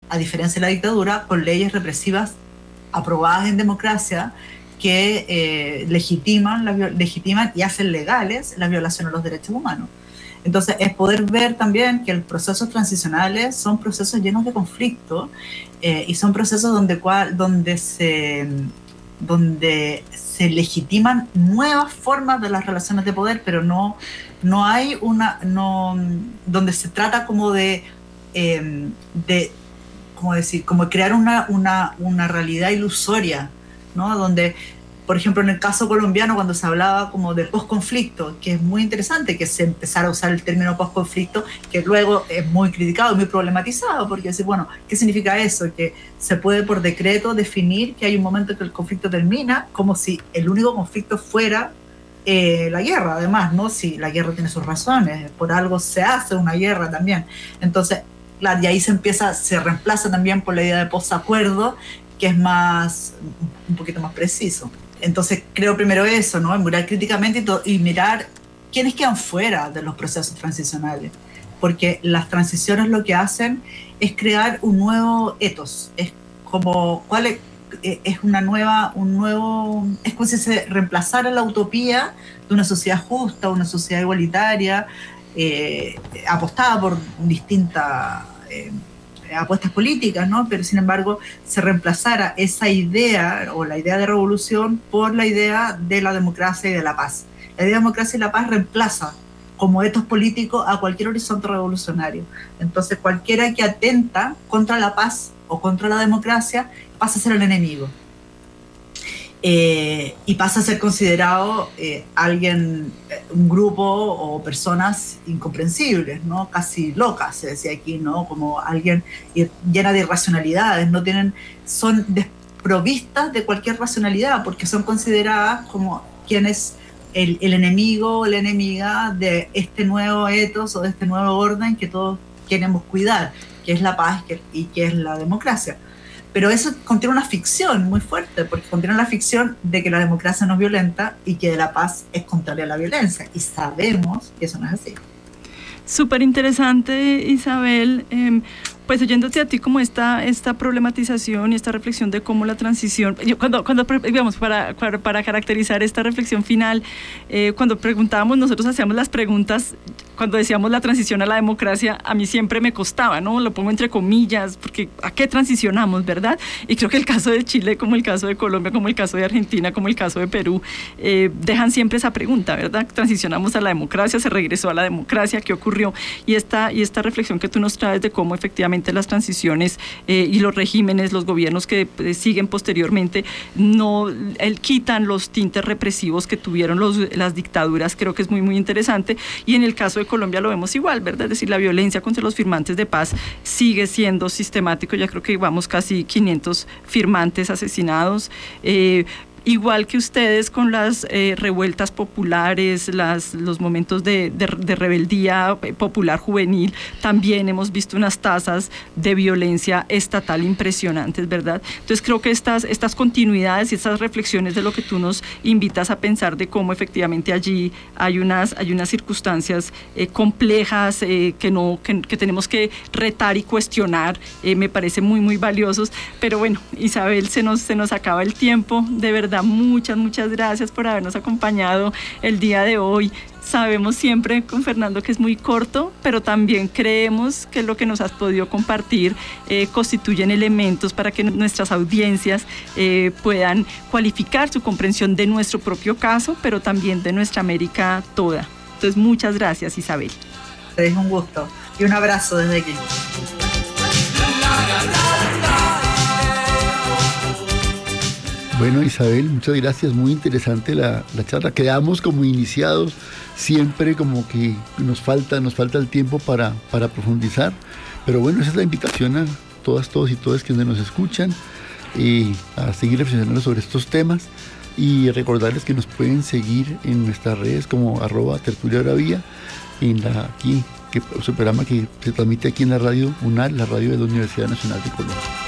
a diferencia de la dictadura, con leyes represivas aprobadas en democracia que legitiman y hacen legales las violaciones de los derechos humanos. Entonces, es poder ver también que los procesos transicionales son procesos llenos de conflicto y son procesos donde se legitiman nuevas formas de las relaciones de poder, pero no hay donde se trata como como crear una realidad ilusoria, ¿no? Donde, por ejemplo, en el caso colombiano, cuando se hablaba como de posconflicto, que es muy interesante que se empezara a usar el término posconflicto, que luego es muy criticado y muy problematizado, porque bueno, ¿qué significa eso? Que se puede por decreto definir que hay un momento en que el conflicto termina, como si el único conflicto fuera la guerra, además, ¿no? Si la guerra tiene sus razones, por algo se hace una guerra también. Entonces, claro, y ahí se reemplaza también por la idea de posacuerdo, que es un poquito más preciso. Entonces creo primero eso, ¿no? Mirar críticamente y mirar quiénes quedan fuera de los procesos transicionales, porque las transiciones lo que hacen es crear un nuevo ethos, es como es como si se reemplazara la utopía de una sociedad justa, una sociedad igualitaria, apostada por distintas apuestas políticas, ¿no? Pero sin embargo se reemplazara esa idea o la idea de revolución por la idea de la democracia y de la paz. La idea de democracia y la paz reemplaza como etos políticos a cualquier horizonte revolucionario. Entonces cualquiera que atenta contra la paz o contra la democracia pasa a ser el enemigo. Y pasa a ser considerado un grupo o personas incomprensibles, ¿no? Casi locas, se decía aquí, ¿no? Como alguien llena de irracionalidades, son desprovistas de cualquier racionalidad, porque son consideradas como quien es el enemigo o la enemiga de este nuevo ethos o de este nuevo orden que todos queremos cuidar, que es la paz y que es la democracia. Pero eso contiene una ficción muy fuerte, porque contiene la ficción de que la democracia no es violenta y que la paz es contraria a la violencia. Y sabemos que eso no es así. Súper interesante, Isabel. Pues oyéndote a ti como esta problematización y esta reflexión de cómo la transición, cuando digamos, para caracterizar esta reflexión final, cuando preguntábamos, nosotros hacíamos las preguntas, cuando decíamos la transición a la democracia, a mí siempre me costaba, ¿no? Lo pongo entre comillas, porque ¿a qué transicionamos, verdad? Y creo que el caso de Chile, como el caso de Colombia, como el caso de Argentina, como el caso de Perú, dejan siempre esa pregunta, ¿verdad? ¿Transicionamos a la democracia? ¿Se regresó a la democracia? ¿Qué ocurrió? Y esta reflexión que tú nos traes de cómo efectivamente las transiciones y los regímenes, los gobiernos que siguen posteriormente, quitan los tintes represivos que tuvieron las dictaduras, creo que es muy, muy interesante. Y en el caso de Colombia lo vemos igual, ¿verdad? Es decir, la violencia contra los firmantes de paz sigue siendo sistemático, ya creo que vamos casi 500 firmantes asesinados. Igual que ustedes con las revueltas populares, los momentos de rebeldía popular juvenil, también hemos visto unas tasas de violencia estatal impresionantes, ¿verdad? Entonces creo que estas continuidades y estas reflexiones de lo que tú nos invitas a pensar de cómo efectivamente allí hay unas circunstancias complejas que tenemos que retar y cuestionar, me parece muy, muy valiosos. Pero bueno, Isabel, se nos acaba el tiempo, de verdad. Muchas gracias por habernos acompañado el día de hoy. Sabemos siempre con Fernando que es muy corto, pero también creemos que lo que nos has podido compartir constituyen elementos para que nuestras audiencias puedan cualificar su comprensión de nuestro propio caso, pero también de nuestra América toda. Entonces, muchas gracias, Isabel. Es un gusto y un abrazo desde aquí. Bueno, Isabel, muchas gracias, muy interesante la charla. Quedamos como iniciados, siempre como que nos falta el tiempo para profundizar, pero bueno, esa es la invitación a todos y todas quienes nos escuchan a seguir reflexionando sobre estos temas y recordarles que nos pueden seguir en nuestras redes como @tertuliabravia, en su programa que se transmite aquí en la radio UNAL, la radio de la Universidad Nacional de Colombia.